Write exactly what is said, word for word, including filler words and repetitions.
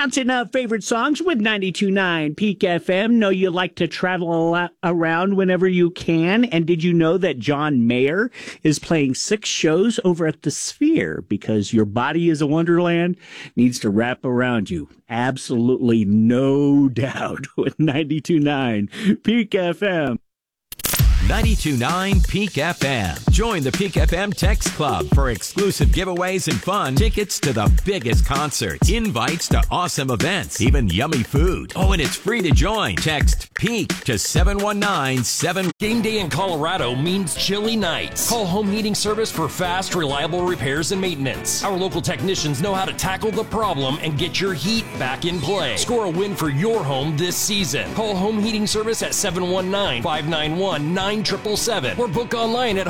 Bouncing up favorite songs with ninety-two point nine Peak F M. Know you like to travel a lot around whenever you can. And did you know that John Mayer is playing six shows over at the Sphere because your body is a wonderland needs to wrap around you? Absolutely no doubt with ninety-two point nine Peak F M. ninety-two point nine Peak F M. Join the Peak F M Text Club for exclusive giveaways and fun, tickets to the biggest concerts, invites to awesome events, even yummy food. Oh, and it's free to join. Text PEAK to seven one nine seven. Game day in Colorado means chilly nights. Call Home Heating Service for fast, reliable repairs and maintenance. Our local technicians know how to tackle the problem and get your heat back in play. Score a win for your home this season. Call Home Heating Service at seven one nine, five nine one, nine seven seven seven or book online at